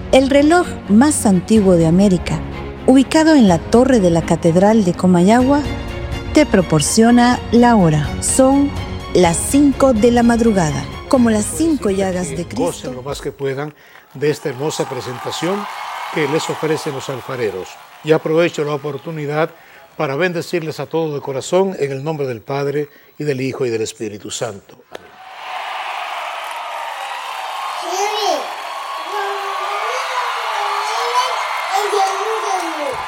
El reloj más antiguo de América, ubicado en la torre de la Catedral de Comayagua, te proporciona la hora. Son las 5 de la madrugada, como las 5 llagas de Cristo. Gocen lo más que puedan de esta hermosa presentación que les ofrecen los alfareros. Y aprovecho la oportunidad para bendecirles a todos de corazón en el nombre del Padre, y del Hijo, y del Espíritu Santo.